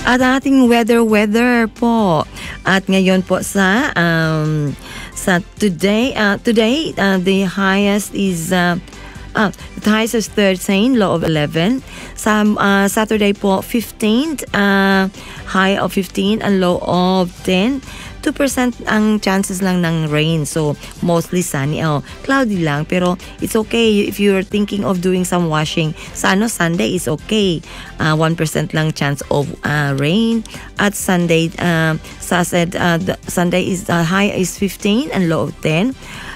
At ating weather po. At ngayon po sa today the highest is the highest is 13, low of 11. Sa Saturday po 15, high of 15 and low of 10. 2% ang chances lang ng rain. So, mostly sunny. Cloudy lang. Pero, it's okay if you're thinking of doing some washing. Sa Sunday is okay. 1% lang chance of rain. At Sunday, Sunday is high is 15 and low of 10.